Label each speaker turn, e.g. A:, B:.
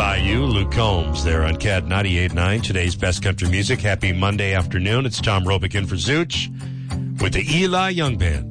A: Bayou, Luke Combs there on CAT 98.9, today's best country music. Happy Monday afternoon. It's Tom Robick in for Zooch with the Eli Young Band.